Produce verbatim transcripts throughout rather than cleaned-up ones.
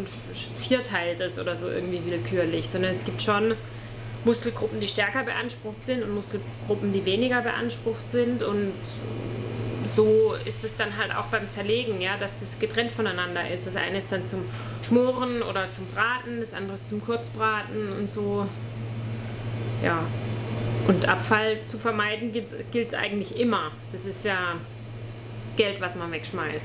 und vierteilt es oder so irgendwie willkürlich, sondern es gibt schon Muskelgruppen, die stärker beansprucht sind und Muskelgruppen, die weniger beansprucht sind, und so ist es dann halt auch beim Zerlegen, ja, dass das getrennt voneinander ist. Das eine ist dann zum Schmoren oder zum Braten, das andere ist zum Kurzbraten und so. Ja. Und Abfall zu vermeiden gilt es eigentlich immer. Das ist ja Geld, was man wegschmeißt.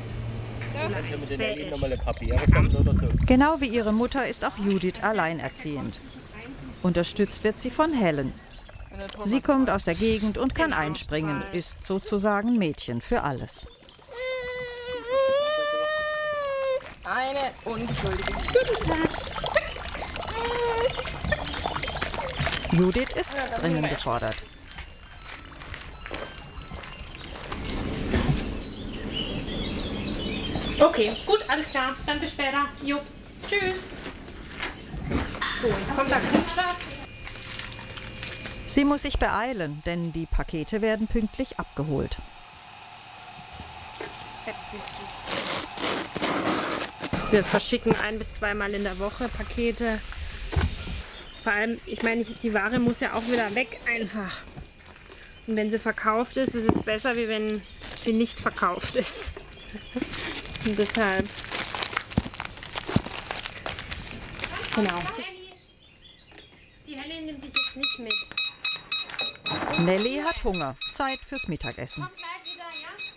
Genau wie ihre Mutter ist auch Judith alleinerziehend. Unterstützt wird sie von Helen. Sie kommt aus der Gegend und kann einspringen, ist sozusagen Mädchen für alles. Eine unschuldige. Judith ist dringend gefordert. Okay, gut, alles klar. Dann bis später. Jo, tschüss. So, jetzt kommt der Kundschaft. Sie muss sich beeilen, denn die Pakete werden pünktlich abgeholt. Wir verschicken ein- bis zweimal in der Woche Pakete. Vor allem, ich meine, die Ware muss ja auch wieder weg einfach. Und wenn sie verkauft ist, ist es besser, wie wenn sie nicht verkauft ist. Und deshalb. Genau. Die Helle nimmt dich jetzt nicht mit. Nelly hat Hunger. Zeit fürs Mittagessen. Komm gleich wieder,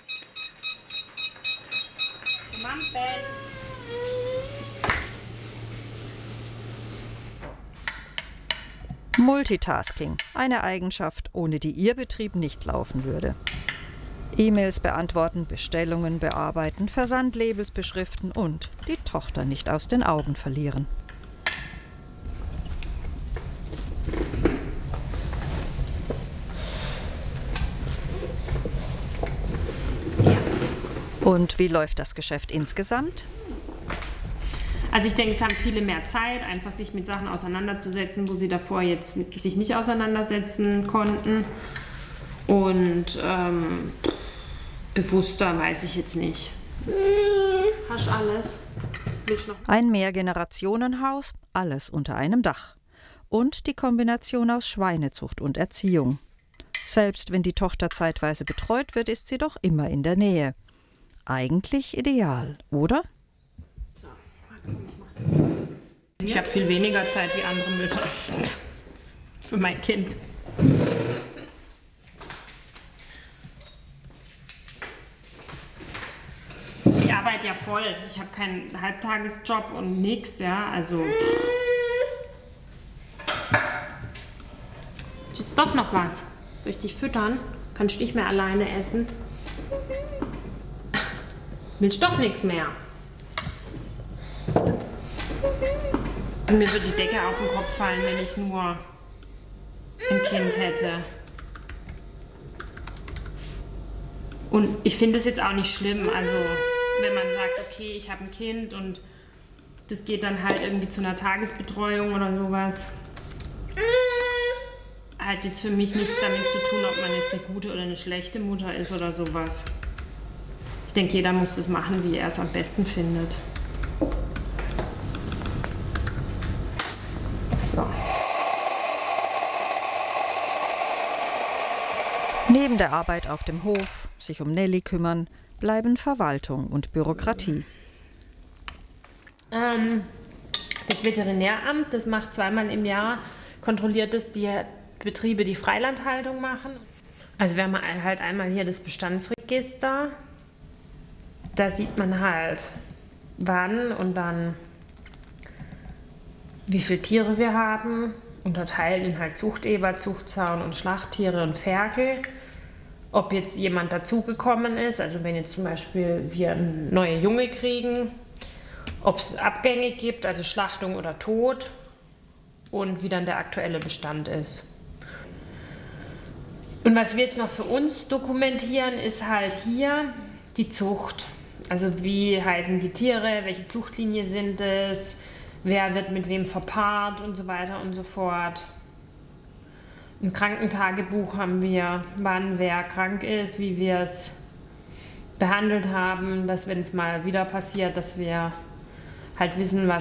ja? Mampel. Multitasking, eine Eigenschaft, ohne die ihr Betrieb nicht laufen würde. E-Mails beantworten, Bestellungen bearbeiten, Versandlabels beschriften und die Tochter nicht aus den Augen verlieren. Und wie läuft das Geschäft insgesamt? Also ich denke, es haben viele mehr Zeit, einfach sich mit Sachen auseinanderzusetzen, wo sie davor jetzt sich nicht auseinandersetzen konnten. Und ähm, bewusster weiß ich jetzt nicht. Hast du alles? Willst du noch? Ein Mehrgenerationenhaus, alles unter einem Dach. Und die Kombination aus Schweinezucht und Erziehung. Selbst wenn die Tochter zeitweise betreut wird, ist sie doch immer in der Nähe. Eigentlich ideal, oder? So, warte, komm, ich mach das. Ich habe viel weniger Zeit wie andere Mütter für mein Kind. Ich arbeite ja voll. Ich habe keinen Halbtagesjob und nichts, ja, also. Ist jetzt doch noch was? Soll ich dich füttern? Kannst du nicht mehr alleine essen? Willst doch nichts mehr. Mir würde die Decke auf den Kopf fallen, wenn ich nur ein Kind hätte. Und ich finde es jetzt auch nicht schlimm, also wenn man sagt, okay, ich habe ein Kind und das geht dann halt irgendwie zu einer Tagesbetreuung oder sowas. Hat jetzt für mich nichts damit zu tun, ob man jetzt eine gute oder eine schlechte Mutter ist oder sowas. Ich denke, jeder muss das machen, wie er es am besten findet. So. Neben der Arbeit auf dem Hof, sich um Nelly kümmern, bleiben Verwaltung und Bürokratie. Ähm, das Veterinäramt, das macht zweimal im Jahr, kontrolliert es die Betriebe, die Freilandhaltung machen. Also wir haben halt einmal hier das Bestandsregister. Da sieht man halt, wann und dann, wie viele Tiere wir haben, unterteilt in halt Zuchteber, Zuchtzaun und Schlachttiere und Ferkel. Ob jetzt jemand dazugekommen ist, also wenn jetzt zum Beispiel wir neue Junge kriegen, ob es Abgänge gibt, also Schlachtung oder Tod, und wie dann der aktuelle Bestand ist. Und was wir jetzt noch für uns dokumentieren, ist halt hier die Zucht. Also wie heißen die Tiere, welche Zuchtlinie sind es, wer wird mit wem verpaart und so weiter und so fort. Ein Krankentagebuch haben wir, wann wer krank ist, wie wir es behandelt haben, dass wenn es mal wieder passiert, dass wir halt wissen, was